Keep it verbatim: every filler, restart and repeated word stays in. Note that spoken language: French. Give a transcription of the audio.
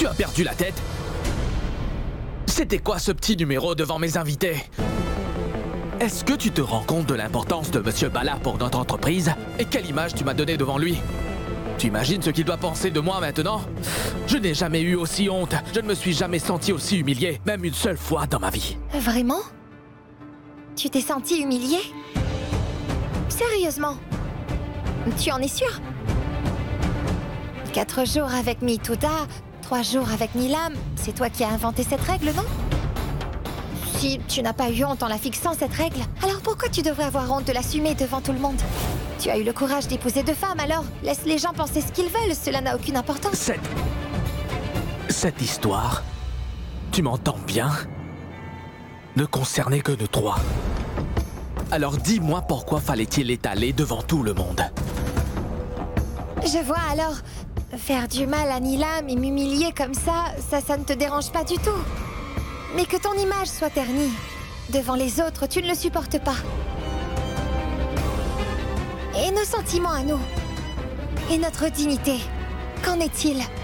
Tu as perdu la tête? C'était quoi ce petit numéro devant mes invités? Est-ce que tu te rends compte de l'importance de Monsieur Ballard pour notre entreprise? Et quelle image tu m'as donnée devant lui? Tu imagines ce qu'il doit penser de moi maintenant? Je n'ai jamais eu aussi honte. Je ne me suis jamais senti aussi humilié, même une seule fois dans ma vie. Vraiment? Tu t'es senti humilié? Sérieusement? Tu en es sûr? Quatre jours avec Mituda, trois jours avec Nilam, c'est toi qui as inventé cette règle, non? Si tu n'as pas eu honte en la fixant, cette règle, alors pourquoi tu devrais avoir honte de l'assumer devant tout le monde? Tu as eu le courage d'épouser deux femmes, alors laisse les gens penser ce qu'ils veulent, cela n'a aucune importance. Cette... Cette histoire, tu m'entends bien, ne concernait que nous trois. Alors dis-moi pourquoi fallait-il l'étaler devant tout le monde? Je vois alors, faire du mal à Nilam et m'humilier comme ça, ça, ça ne te dérange pas du tout. Mais que ton image soit ternie devant les autres, tu ne le supportes pas. Et nos sentiments à nous? Et notre dignité? Qu'en est-il?